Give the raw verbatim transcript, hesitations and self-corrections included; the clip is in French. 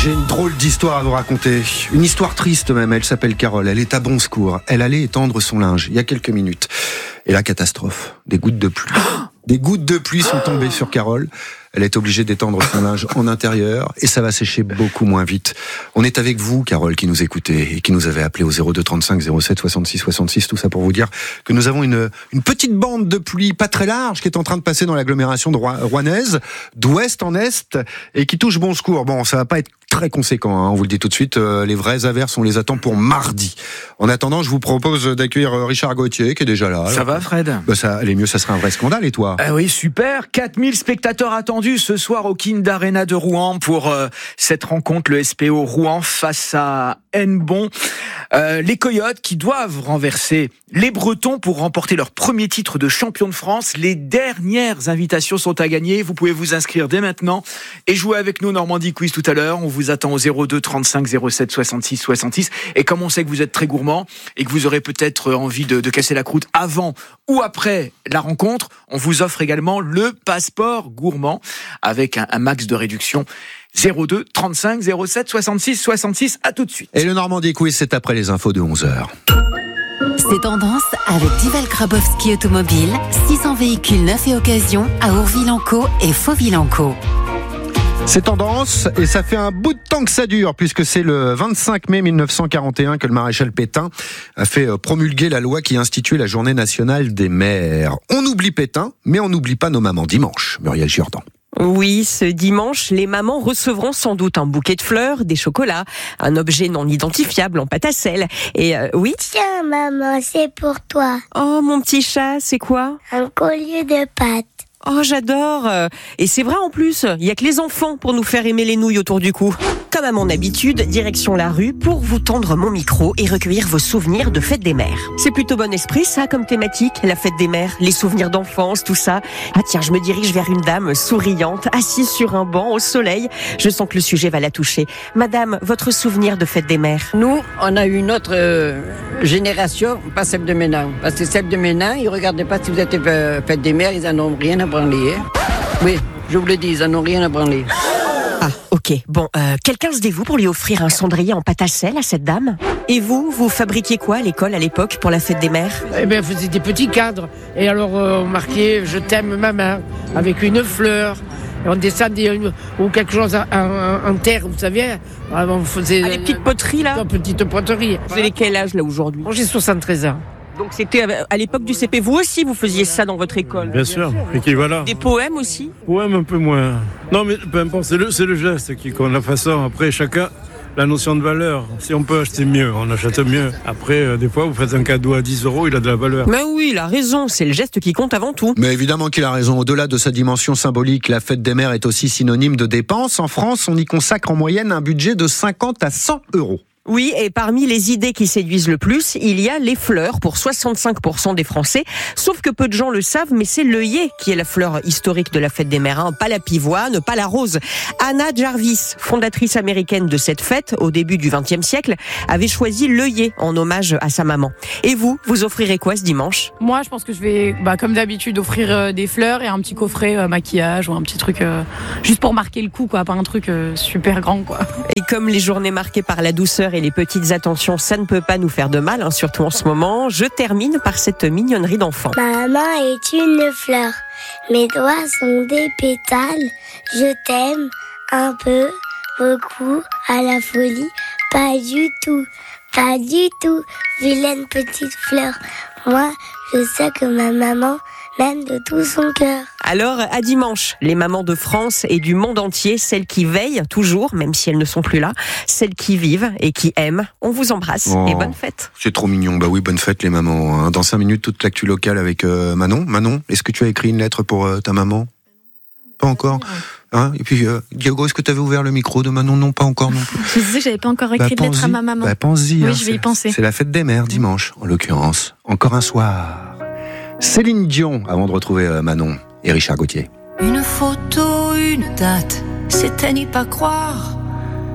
J'ai une drôle d'histoire à vous raconter. Une histoire triste même. Elle s'appelle Carole. Elle est à Bon Secours. Elle allait étendre son linge il y a quelques minutes. Et la catastrophe. Des gouttes de pluie. Des gouttes de pluie sont tombées sur Carole. Elle est obligée d'étendre son linge en intérieur et ça va sécher beaucoup moins vite. On est avec vous, Carole, qui nous écoutez et qui nous avez appelé au zéro deux trente-cinq zéro sept soixante-six soixante-six. Tout ça pour vous dire que nous avons une, une petite bande de pluie pas très large qui est en train de passer dans l'agglomération de rouennaise, d'ouest en est, et qui touche Bon Secours. Bon, ça va pas être très conséquent, hein, on vous le dit tout de suite. Euh, les vraies averses, on les attend pour mardi. En attendant, je vous propose d'accueillir Richard Gauthier, qui est déjà là. Ça Alors, va, Fred? Bah ça allait mieux, ça serait un vrai scandale, et toi? Ah oui, super. quatre mille spectateurs attendus ce soir au Kind Arena de Rouen pour euh, cette rencontre, le S P O Rouen face à Hennebont. Euh, les Coyotes qui doivent renverser les Bretons pour remporter leur premier titre de champion de France. Les dernières invitations sont à gagner. Vous pouvez vous inscrire dès maintenant et jouer avec nous Normandie Quiz tout à l'heure. On vous attend au zéro deux trente-cinq zéro sept soixante-six soixante-six. Et comme on sait que vous êtes très gourmand et que vous aurez peut-être envie de, de casser la croûte avant ou après la rencontre, on vous offre également le passeport gourmand avec un, un max de réduction. zéro deux trente-cinq zéro sept soixante-six soixante-six. À tout de suite. Et le Normandie Quiz, c'est après les infos de onze heures. C'est tendance avec Dival Grabowski Automobile, six cents véhicules neufs et occasion à Ourville-en-Caux et Fauville-en-Caux. C'est tendance et ça fait un bout de temps que ça dure puisque c'est le vingt-cinq mai mille neuf cent quarante et un que le maréchal Pétain a fait promulguer la loi qui institue la journée nationale des mères. On oublie Pétain, mais on n'oublie pas nos mamans dimanche. Muriel Jourdan. Oui, ce dimanche, les mamans recevront sans doute un bouquet de fleurs, des chocolats, un objet non identifiable en pâte à sel. Et euh, oui. Tiens, maman, c'est pour toi. Oh, mon petit chat, c'est quoi? Un collier de pâtes. Oh, j'adore. Et c'est vrai en plus, il y a que les enfants pour nous faire aimer les nouilles autour du cou. Comme à mon habitude, direction la rue pour vous tendre mon micro et recueillir vos souvenirs de fête des mères. C'est plutôt bon esprit ça comme thématique, la fête des mères, les souvenirs d'enfance, tout ça. Ah tiens, je me dirige vers une dame souriante, assise sur un banc au soleil. Je sens que le sujet va la toucher. Madame, votre souvenir de fête des mères? Nous, on a eu une autre euh, génération, pas celle de maintenant. Parce que celle de maintenant, ils ne regardaient pas si vous êtes euh, fête des mères, ils en ont rien à branler. Hein. Oui, je vous le dis, ils en ont rien à branler. Ah, ok. Bon, euh, quelqu'un se dévoue pour lui offrir un cendrier en pâte à sel à cette dame? Et vous, vous fabriquiez quoi à l'école à l'époque pour la fête des mères? Eh bien, on faisait des petits cadres. Et alors, euh, on marquait « Je t'aime, maman » avec une fleur. Et on descendait ou quelque chose en, en, en terre, vous savez. On faisait... Ah, les petites poteries, là? Des petites poteries. Vous avez quel âge, là, aujourd'hui? Moi, j'ai soixante-treize ans. Donc c'était à l'époque du C P. Vous aussi, vous faisiez ça dans votre école? Bien sûr, équivalent. Des poèmes aussi? Poèmes un peu moins. Non, mais peu importe, c'est le, c'est le geste qui compte, la façon. Après, chacun, la notion de valeur. Si on peut acheter mieux, on achète mieux. Après, euh, des fois, vous faites un cadeau à dix euros, il a de la valeur. Mais oui, il a raison, c'est le geste qui compte avant tout. Mais évidemment qu'il a raison. Au-delà de sa dimension symbolique, la fête des mères est aussi synonyme de dépenses. En France, on y consacre en moyenne un budget de cinquante à cent euros. Oui, et parmi les idées qui séduisent le plus, il y a les fleurs pour soixante-cinq pour cent des Français. Sauf que peu de gens le savent, mais c'est l'œillet qui est la fleur historique de la fête des mères, hein. Pas la pivoine, pas la rose. Anna Jarvis, fondatrice américaine de cette fête au début du vingtième siècle, avait choisi l'œillet en hommage à sa maman. Et vous, vous offrirez quoi ce dimanche? Moi, je pense que je vais, bah, comme d'habitude, offrir euh, des fleurs et un petit coffret euh, maquillage ou un petit truc euh, juste pour marquer le coup, quoi, pas un truc euh, super grand, quoi. Et comme les journées marquées par la douceur et les petites attentions, ça ne peut pas nous faire de mal, hein, surtout en ce moment. Je termine par cette mignonnerie d'enfant. Maman est une fleur, mes doigts sont des pétales. Je t'aime un peu, beaucoup, à la folie, pas du tout, pas du tout. Vilaine petite fleur, moi je sais que ma maman m'aime de tout son cœur. Alors, à dimanche, les mamans de France et du monde entier, celles qui veillent toujours, même si elles ne sont plus là, celles qui vivent et qui aiment, on vous embrasse oh, et bonne fête. C'est trop mignon, bah oui, bonne fête les mamans. Hein. Dans cinq minutes, toute l'actu locale avec euh, Manon. Manon, est-ce que tu as écrit une lettre pour euh, ta maman? Pas encore. Hein? Et puis, euh, Diogo, est-ce que tu avais ouvert le micro de Manon? Non, pas encore non plus. Je disais que j'avais pas encore écrit bah, de lettre à ma maman. Bah, pense-y. Oui, hein, je vais y penser. C'est la fête des mères, dimanche, en l'occurrence. Encore un soir. Céline Dion, avant de retrouver euh, Manon et Richard Gauthier. Une photo, une date, c'était n'y pas croire.